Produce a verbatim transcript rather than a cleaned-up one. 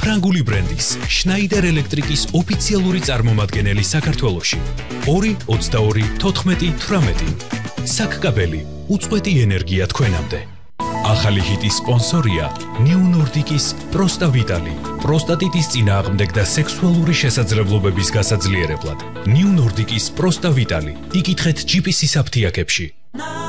ფრანგული ბრენდის Schneider Electric-ის ოფიციალური წარმომადგენელი საქართველოში. ორი ოცდაორი თოთხმეტი თვრამეტი. საკკაბელი უწყვეტი ენერგია თქვენამდე. ახალი ჰიტის სპონსორია New Nordic-ის Prosta Vitali. პროსტატიტის წინააღმდეგ და სექსუალური შესაძლებლობების გასაძლიერებლად. New Nordic-ის Prosta Vitali. იკითხეთ ჯი პი სის აფთიაქებში.